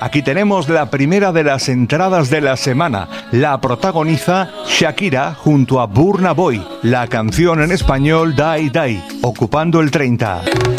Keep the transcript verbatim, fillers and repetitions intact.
Aquí tenemos la primera de las entradas de la semana. La protagoniza Shakira junto a Burna Boy. La canción en español Die Die, ocupando el treinta.